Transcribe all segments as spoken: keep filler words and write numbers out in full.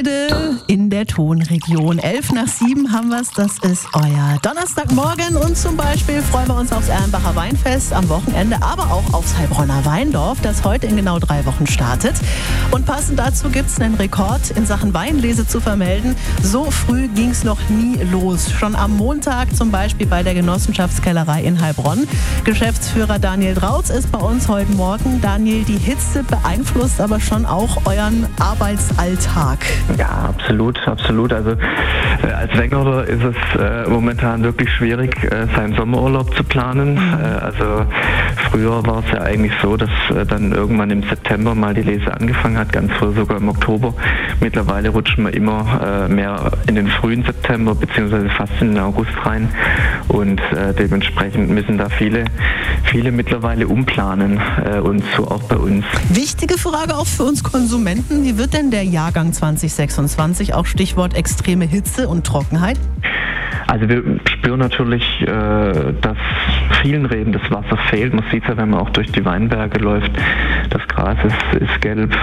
In der Tonregion. Elf nach sieben haben wir es. Das ist euer Donnerstagmorgen. Und zum Beispiel freuen wir uns aufs Erlenbacher Weinfest am Wochenende, aber auch aufs Heilbronner Weindorf, das heute in genau drei Wochen startet. Und passend dazu gibt es einen Rekord in Sachen Weinlese zu vermelden. So früh ging es noch nie los. Schon am Montag zum Beispiel bei der Genossenschaftskellerei in Heilbronn. Geschäftsführer Daniel Drautz ist bei uns heute Morgen. Daniel, die Hitze beeinflusst aber schon auch euren Arbeitsalltag. Ja, absolut, absolut. Also äh, als Weinhändler ist es äh, momentan wirklich schwierig, äh, seinen Sommerurlaub zu planen. Äh, also früher war es ja eigentlich so, dass äh, dann irgendwann im September mal die Lese angefangen hat, ganz früh sogar im Oktober. Mittlerweile rutschen wir immer äh, mehr in den frühen September beziehungsweise fast in den August rein und äh, dementsprechend müssen da viele, viele mittlerweile umplanen äh, und so auch bei uns. Wichtige Frage auch für uns Konsumenten. Wie wird denn der Jahrgang zwanzig sechsundzwanzig, auch Stichwort extreme Hitze und Trockenheit? Also wir spüren natürlich, äh, dass vielen Reben das Wasser fehlt. Man sieht es ja, wenn man auch durch die Weinberge läuft. Das Gras ist, ist gelb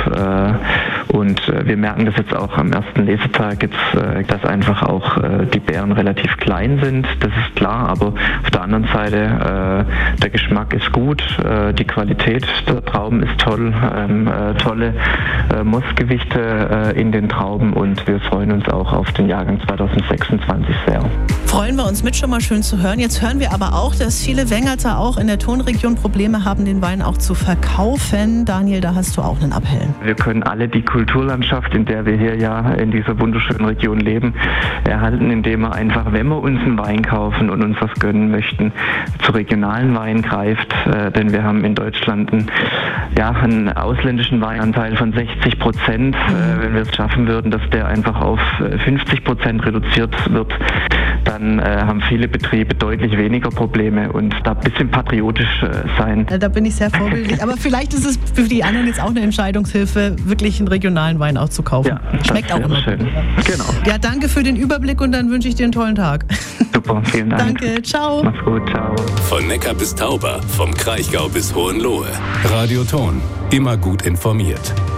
äh, und äh, wir merken das jetzt auch am ersten Lesetag, jetzt, äh, dass einfach auch äh, die Beeren relativ klein sind. Das ist klar, aber auf der anderen Seite äh, der Geschmack ist gut, äh, die Qualität der Trauben ist toll, ähm, äh, tolle äh, Mostgewichte äh, in den Trauben und wir freuen uns auch auf den Jahrgang zwanzig sechsundzwanzig sehr. Freuen wir uns mit, schon mal schön zu hören. Jetzt hören wir aber auch, dass viele Wengerter auch in der Tonregion Probleme haben, den Wein auch zu verkaufen. Daniel, da hast du auch einen Appell. Wir können alle die Kulturlandschaft, in der wir hier ja in dieser wunderschönen Region leben, erhalten, indem wir einfach, wenn wir uns einen Wein kaufen und uns was gönnen möchten, zu regionalen Weinen greift. Äh, denn wir haben in Deutschland einen, ja, einen ausländischen Weinanteil von sechzig Prozent. Äh, wenn wir es schaffen würden, dass der einfach auf fünfzig Prozent reduziert wird, dann äh, haben viele Betriebe deutlich weniger Probleme und da ein bisschen patriotisch äh, sein. Da bin ich sehr vorbildlich. Aber vielleicht ist es für die anderen jetzt auch eine Entscheidungshilfe, wirklich einen regionalen Wein auch zu kaufen. Ja, schmeckt auch immer schön. Genau. Ja, danke für den Überblick und dann wünsche ich dir einen tollen Tag. Super, vielen Dank. Danke, ciao. Mach's gut, ciao. Von Neckar bis Tauber, vom Kraichgau bis Hohenlohe. Radio Ton, immer gut informiert.